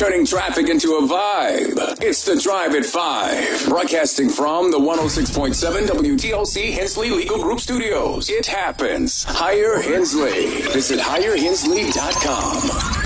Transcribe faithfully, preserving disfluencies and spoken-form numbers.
turning traffic into a vibe. It's the Drive at five, broadcasting from the one oh six point seven W T L C Hensley Legal Group Studios. It happens. Hire Hensley. Visit hire hensley dot com.